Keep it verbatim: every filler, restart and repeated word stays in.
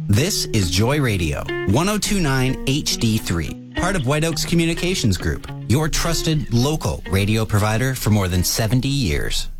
This is Joy Radio, one oh two point nine H D three, part of White Oaks Communications Group, your trusted local radio provider for more than seventy years.